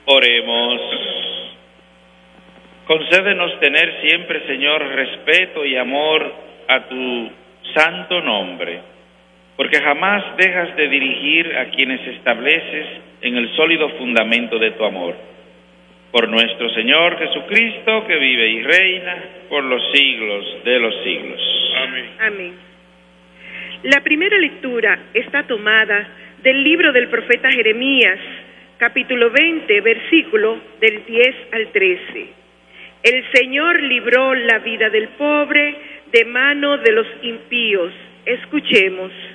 Oremos. Concédenos tener siempre, Señor, respeto y amor a tu santo nombre, porque jamás dejas de dirigir a quienes estableces en el sólido fundamento de tu amor. Por nuestro Señor Jesucristo, que vive y reina por los siglos de los siglos. Amén. Amén. La primera lectura está tomada del libro del profeta Jeremías, capítulo 20, versículo del 10 al 13. El Señor libró la vida del pobre de mano de los impíos. Escuchemos.